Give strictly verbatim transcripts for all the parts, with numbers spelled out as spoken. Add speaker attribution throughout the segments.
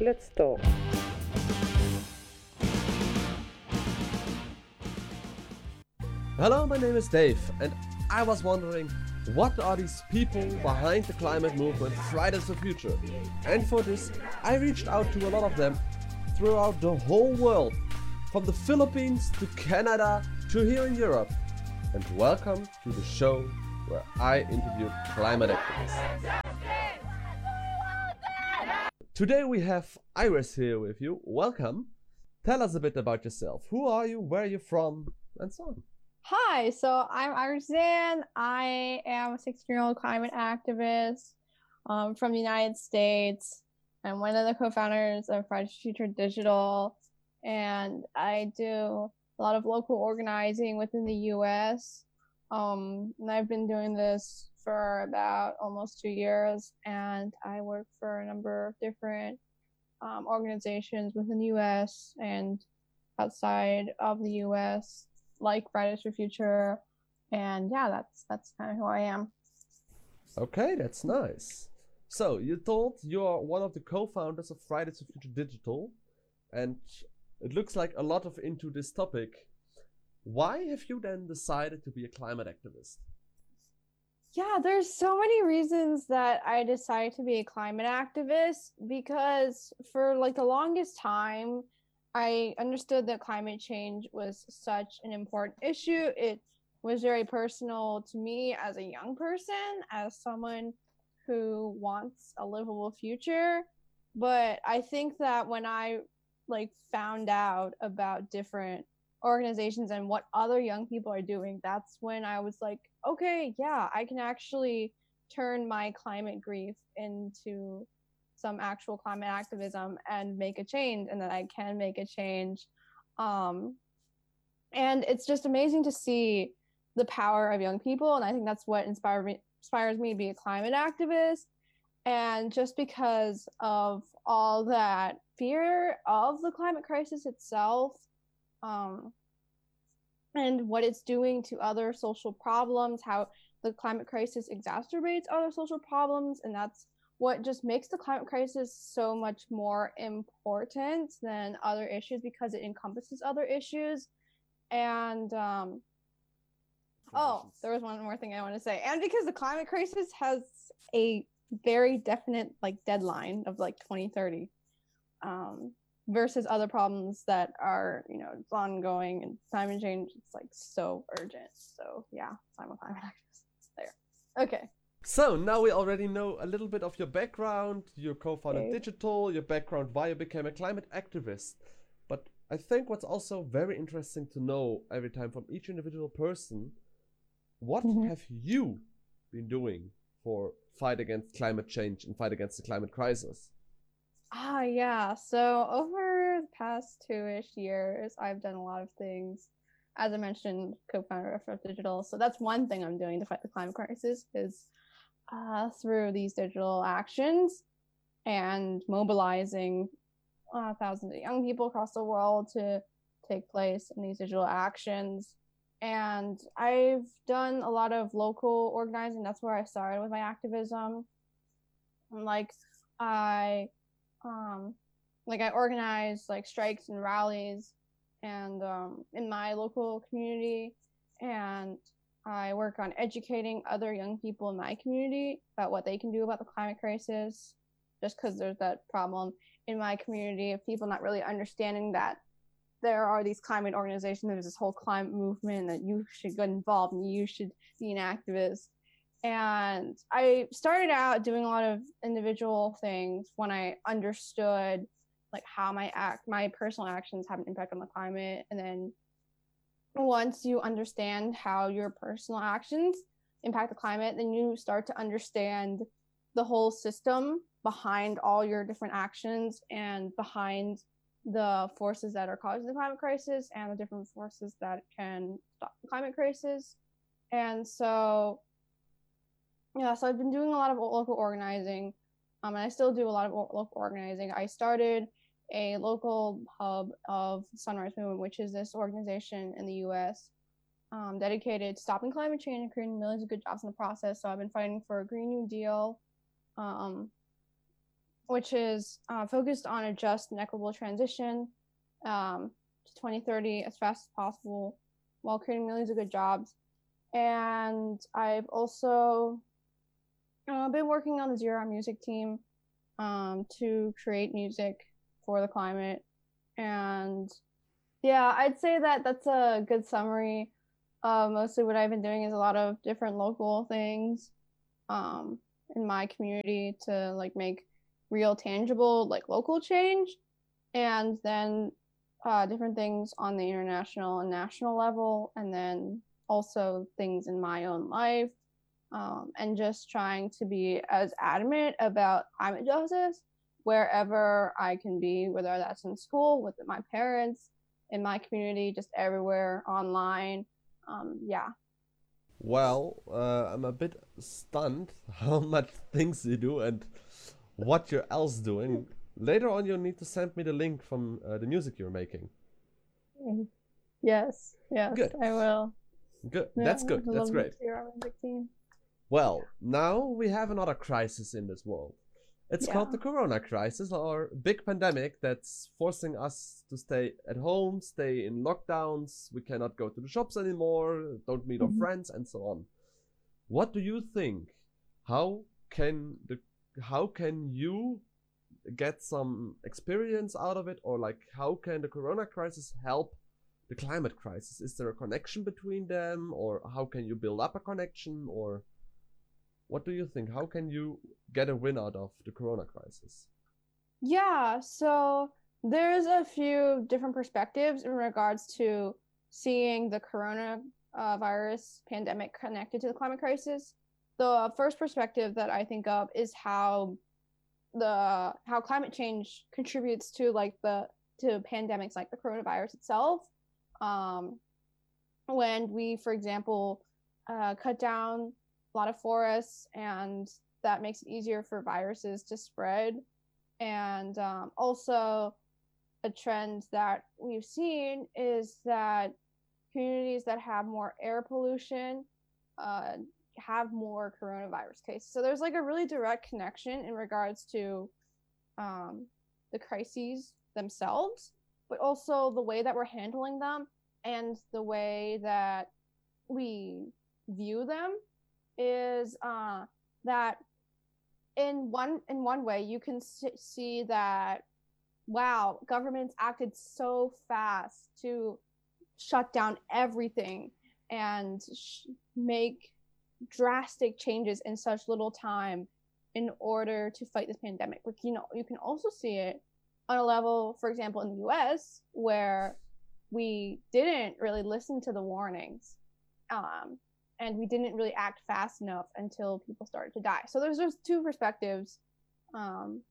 Speaker 1: Let's talk.
Speaker 2: Hello, my name is Dave, and I was wondering, what are these people behind the climate movement Fridays for Future? And for this, I reached out to a lot of them throughout the whole world, from the Philippines to Canada to here in Europe. And welcome to the show where I interviewed climate activists. Today we have Iris here with you. Welcome. Tell us a bit about yourself. Who are you, where are you from, and so on.
Speaker 3: Hi, so I'm Iris Zan. I am a sixteen-year-old climate activist um, from the United States. I'm one of the co-founders of Fridays for Future Digital, and I do a lot of local organizing within the U S. Um, and I've been doing this for about almost two years, and I work for a number of different um, organizations within the U S and outside of the U S, like Fridays for Future, and yeah, that's that's kind of who I am.
Speaker 2: Okay, that's nice. So you told you're one of the co-founders of Fridays for Future Digital, and it looks like a lot of into this topic. Why have you then decided to be a climate activist?
Speaker 3: Yeah, there's so many reasons that I decided to be a climate activist, because for like the longest time, I understood that climate change was such an important issue. It was very personal to me as a young person, as someone who wants a livable future. But I think that when I like found out about different organizations and what other young people are doing, that's when I was like, okay, yeah, I can actually turn my climate grief into some actual climate activism and make a change, and that I can make a change. Um, and it's just amazing to see the power of young people, and I think that's what inspired me, inspires me to be a climate activist. And just because of all that fear of the climate crisis itself, um, and what it's doing to other social problems, how the climate crisis exacerbates other social problems, and that's what just makes the climate crisis so much more important than other issues, because it encompasses other issues. And um, oh, there was one more thing I want to say. And because the climate crisis has a very definite like deadline of like twenty thirty, um, versus other problems that are, you know, it's ongoing, and climate change, it's like so urgent. So yeah, I'm a climate activist. There. Okay.
Speaker 2: So now we already know a little bit of your background. You co-founded
Speaker 3: Okay.
Speaker 2: Digital, your background, why you became a climate activist. But I think what's also very interesting to know every time from each individual person, what
Speaker 3: Mhm.
Speaker 2: have you been doing for fight against climate change and fight against the climate crisis?
Speaker 3: Ah, yeah. So over the past two-ish years, I've done a lot of things. As I mentioned, co-founder of Front Digital. So that's one thing I'm doing to fight the climate crisis, is uh, through these digital actions and mobilizing uh, thousands of young people across the world to take place in these digital actions. And I've done a lot of local organizing. That's where I started with my activism. And like I um like I organize like strikes and rallies and um in my local community, and I work on educating other young people in my community about what they can do about the climate crisis, just because there's that problem in my community of people not really understanding that there are these climate organizations, there's this whole climate movement, that you should get involved and you should be an activist. And I started out doing a lot of individual things when I understood like how my act my personal actions have an impact on the climate. And then once you understand how your personal actions impact the climate, then you start to understand the whole system behind all your different actions and behind the forces that are causing the climate crisis and the different forces that can stop the climate crisis. And so yeah, so I've been doing a lot of local organizing, um, and I still do a lot of local organizing. I started a local hub of Sunrise Movement, which is this organization in the U S um, dedicated to stopping climate change and creating millions of good jobs in the process. So I've been fighting for a Green New Deal, um, which is uh, focused on a just and equitable transition um, to twenty thirty as fast as possible while creating millions of good jobs. And I've also uh, been working on the Zero Hour Music team um, to create music for the climate. And yeah, I'd say that that's a good summary. Uh, mostly what I've been doing is a lot of different local things um, in my community to like make real tangible like local change, and then uh, different things on the international and national level, and then also things in my own life, um, and just trying to be as adamant about climate justice wherever I can be, whether that's in school, with my parents, in my community, just everywhere, online. Um, yeah.
Speaker 2: Well, uh, I'm a bit stunned how much things you do and what you're else doing. Later on, you'll need to send me the link from uh, the music you're making.
Speaker 3: Yes, yes,
Speaker 2: Good.
Speaker 3: I will.
Speaker 2: Good.
Speaker 3: Yeah,
Speaker 2: That's good.
Speaker 3: I
Speaker 2: That's
Speaker 3: love
Speaker 2: great.
Speaker 3: Zero Hour Music team.
Speaker 2: Well, now we have another crisis in this world. It's
Speaker 3: Yeah.
Speaker 2: called the Corona crisis, or big pandemic that's forcing us to stay at home, stay in lockdowns. We cannot go to the shops anymore, don't meet our
Speaker 3: Mhm.
Speaker 2: friends, and so on. What do you think? How can the how can you get some experience out of it, or like how can the Corona crisis help the climate crisis? Is there a connection between them, or how can you build up a connection, or what do you think? How can you get a win out of the Corona crisis?
Speaker 3: Yeah, so there's a few different perspectives in regards to seeing the coronavirus pandemic connected to the climate crisis. The first perspective that I think of is how the how climate change contributes to like the to pandemics like the coronavirus itself. Um, when we, for example, uh, cut down a lot of forests, and that makes it easier for viruses to spread. And um, also, a trend that we've seen is that communities that have more air pollution uh, have more coronavirus cases. So there's like a really direct connection in regards to um, the crises themselves, but also the way that we're handling them and the way that we view them is uh, that in one in one way you can see that wow, governments acted so fast to shut down everything and sh- make drastic changes in such little time in order to fight this pandemic. Like, you know, you can also see it on a level, for example, in the U S, where we didn't really listen to the warnings. Um, and we didn't really act fast enough until people started to die. So there's those two perspectives um,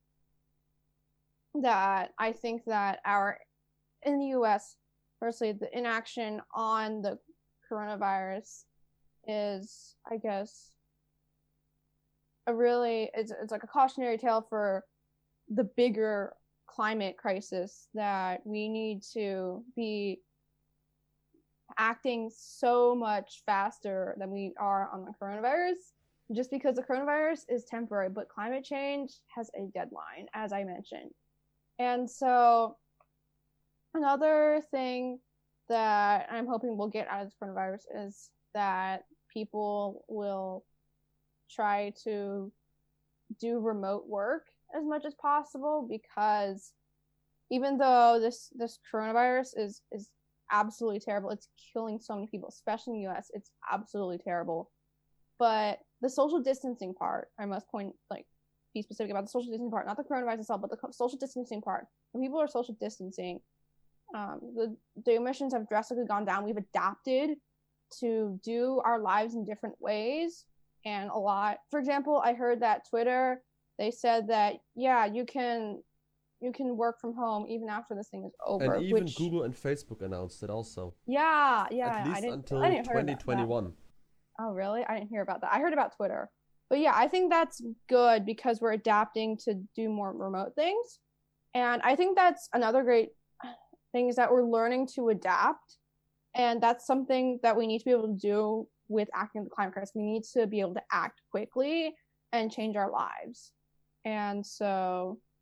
Speaker 3: that I think that our in the U S, firstly, the inaction on the coronavirus is, I guess, a really it's it's like a cautionary tale for the bigger climate crisis, that we need to be acting so much faster than we are on the coronavirus, just because the coronavirus is temporary, but climate change has a deadline, as I mentioned. And so another thing that I'm hoping we'll get out of this coronavirus is that people will try to do remote work as much as possible, because even though this this coronavirus is is absolutely terrible, it's killing so many people, especially in the U S, it's absolutely terrible. But the social distancing part, I must point like be specific about the social distancing part, not the coronavirus itself, but the social distancing part. When people are social distancing, um, the, the emissions have drastically gone down. We've adapted to do our lives in different ways. And a lot, for example, I heard that Twitter, they said that, yeah, you can you can work from home even after this thing is over.
Speaker 2: And even
Speaker 3: which,
Speaker 2: Google and Facebook announced it also.
Speaker 3: Yeah, yeah.
Speaker 2: At least
Speaker 3: I didn't,
Speaker 2: until
Speaker 3: I didn't
Speaker 2: twenty twenty-one.
Speaker 3: Oh, really? I didn't hear about that. I heard about Twitter. But yeah, I think that's good because we're adapting to do more remote things. And I think that's another great thing, is that we're learning to adapt. And that's something that we need to be able to do with acting the climate crisis. We need to be able to act quickly and change our lives. And so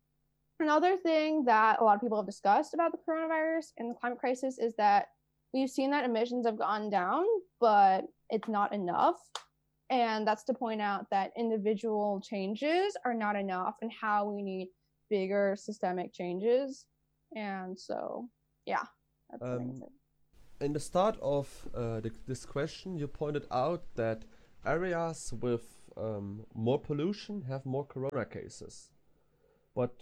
Speaker 3: Another thing that a lot of people have discussed about the coronavirus and the climate crisis is that we've seen that emissions have gone down, but it's not enough. And that's to point out that individual changes are not enough and how we need bigger systemic changes. And so, yeah, that's the main
Speaker 2: Um,
Speaker 3: thing.
Speaker 2: in the start of uh, the, this question, you pointed out that areas with um, more pollution have more corona cases. But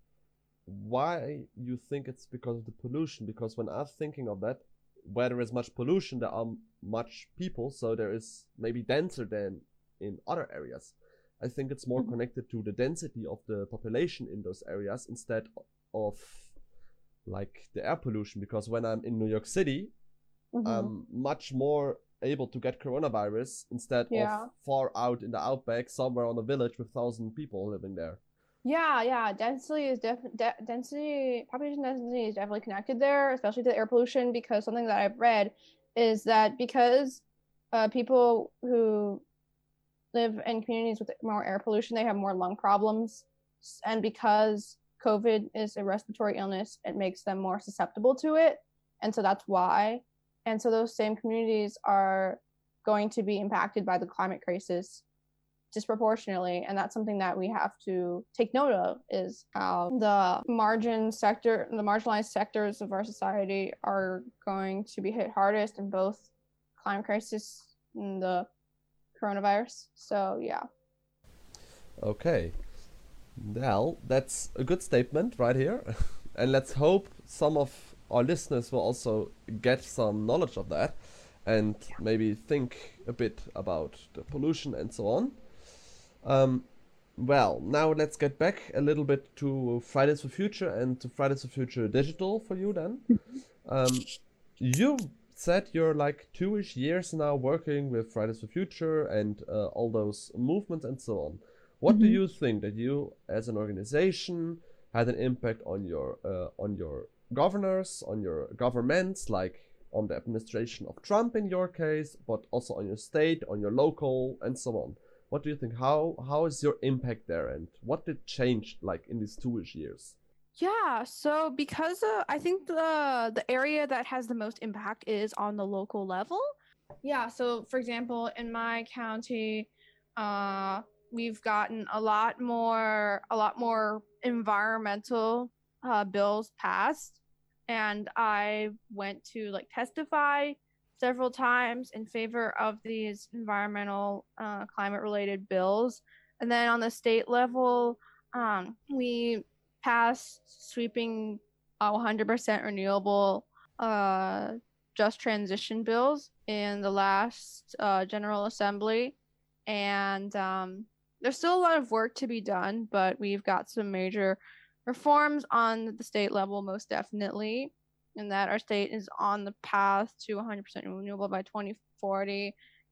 Speaker 2: why you think it's because of the pollution? Because when I'm thinking of that, where there is much pollution, there are much people, so there is maybe denser than in other areas. I think it's more
Speaker 3: Mhm.
Speaker 2: connected to the density of the population in those areas instead of like the air pollution. Because when I'm in New York City,
Speaker 3: Mhm.
Speaker 2: I'm much more able to get coronavirus instead
Speaker 3: Yeah.
Speaker 2: of far out in the outback somewhere on a village with thousand people living there.
Speaker 3: Yeah, yeah. Density is def- de- density, population density is definitely connected there, especially to air pollution, because something that I've read is that because uh, people who live in communities with more air pollution, they have more lung problems. And because COVID is a respiratory illness, it makes them more susceptible to it. And so that's why. And so those same communities are going to be impacted by the climate crisis disproportionately, and that's something that we have to take note of, is how the margin sector the marginalized sectors of our society are going to be hit hardest in both climate crisis and the coronavirus. So yeah.
Speaker 2: Okay. Well, that's a good statement right here. And let's hope some of our listeners will also get some knowledge of that and maybe think a bit about the pollution and so on. Um, well, now let's get back a little bit to Fridays for Future and to Fridays for Future Digital for you then. Um, you said you're like two-ish years now working with Fridays for Future and uh, all those movements and so on. What do
Speaker 3: Mhm.
Speaker 2: you think that you, as an organization, had an impact on your uh, on your governors, on your governments, like on the administration of Trump in your case, but also on your state, on your local, and so on? What do you think? How how is your impact there, and what did change like in these two-ish years?
Speaker 1: Yeah, so because uh, I think the the area that has the most impact is on the local level.
Speaker 3: Yeah, so for example, in my county, uh, we've gotten a lot more a lot more environmental uh, bills passed, and I went to like testify several times in favor of these environmental uh, climate related bills. And then on the state level, um, we passed sweeping uh, one hundred percent renewable uh, just transition bills in the last uh, General Assembly. And um, there's still a lot of work to be done, but we've got some major reforms on the state level, most definitely, and that our state is on the path to one hundred percent renewable by twenty forty.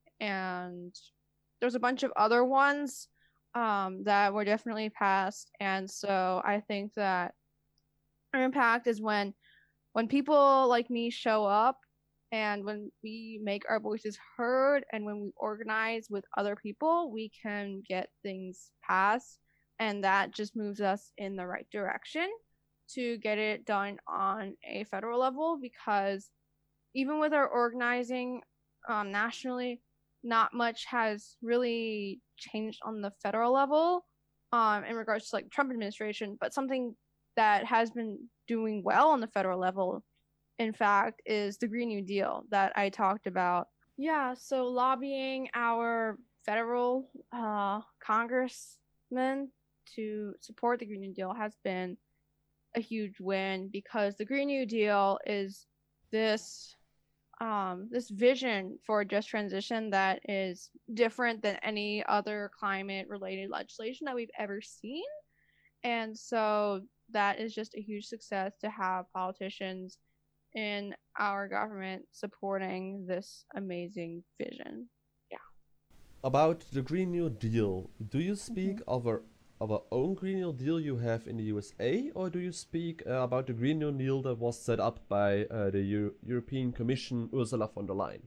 Speaker 3: And there's a bunch of other ones um, that were definitely passed. And so I think that our impact is when when people like me show up, and when we make our voices heard, and when we organize with other people, we can get things passed, and that just moves us in the right direction to get it done on a federal level. Because even with our organizing um, nationally, not much has really changed on the federal level um, in regards to like Trump administration. But something that has been doing well on the federal level, in fact, is the Green New Deal that I talked about. Yeah, so lobbying our federal uh, congressmen to support the Green New Deal has been a huge win, because the Green New Deal is this um, this vision for a just transition that is different than any other climate related legislation that we've ever seen. And so that is just a huge success to have politicians in our government supporting this amazing vision. Yeah.
Speaker 2: About the Green New Deal, do you
Speaker 3: Mm-hmm.
Speaker 2: speak of our of our own Green New Deal you have in the U S A, or do you speak uh, about the Green New Deal that was set up by uh, the Euro- European Commission, Ursula von der Leyen?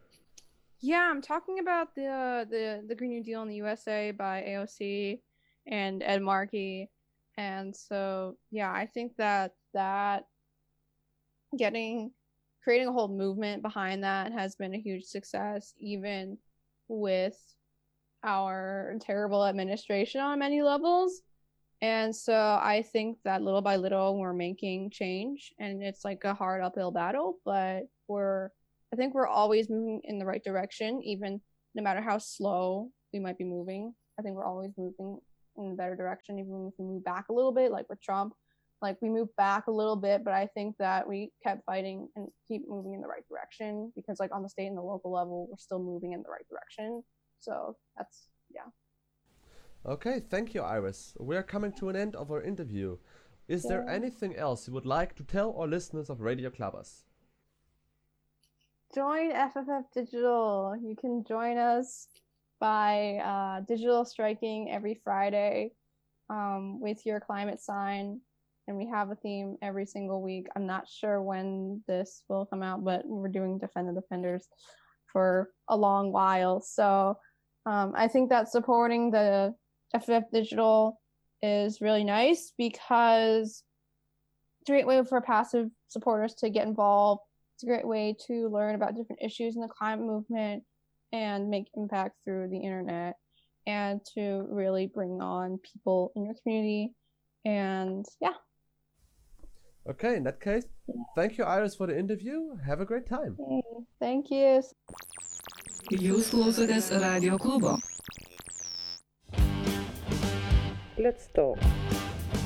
Speaker 3: Yeah, I'm talking about the the the Green New Deal in the U S A by A O C and Ed Markey. And so, yeah, I think that that getting creating a whole movement behind that has been a huge success, even with our terrible administration on many levels. And so I think that little by little we're making change, and it's like a hard uphill battle, but we're I think we're always moving in the right direction, even no matter how slow we might be moving. I think we're always moving in a better direction, even if we move back a little bit, like with Trump. Like we moved back a little bit, but I think that we kept fighting and keep moving in the right direction, because like on the state and the local level, we're still moving in the right direction. So that's, yeah.
Speaker 2: Okay, thank you, Iris. We're coming to an end of our interview. Is there
Speaker 3: Yeah.
Speaker 2: anything else you would like to tell our listeners of Radio Clubbers?
Speaker 3: Join F F F Digital. You can join us by uh, digital striking every Friday um, with your climate sign. And we have a theme every single week. I'm not sure when this will come out, but we're doing Defend the Defenders for a long while. So um, I think that supporting the F F F Digital is really nice, because it's a great way for passive supporters to get involved. It's a great way to learn about different issues in the climate movement and make impact through the internet, and to really bring on people in your community. And yeah.
Speaker 2: Okay, in that case, thank you, Iris, for the interview. Have a great time.
Speaker 3: Hey, thank you.
Speaker 4: Jūs klausotės Radio klubo.
Speaker 5: Let's talk.